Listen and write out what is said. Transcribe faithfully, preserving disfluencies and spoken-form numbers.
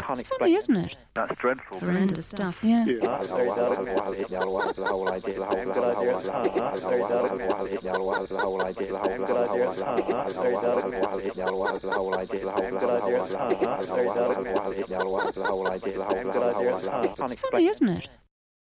can't It's funny, isn't it? That's dreadful. Horrendous stuff, yeah. It's funny, isn't it?